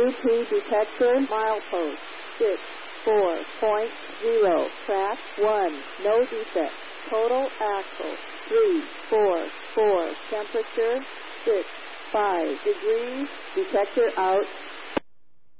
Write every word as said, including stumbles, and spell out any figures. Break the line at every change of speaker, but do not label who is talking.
Bluetooth detector, milepost, six, four point zero, track, one, no defect. Total axle, three, four, four, temperature, six, five degrees, detector out,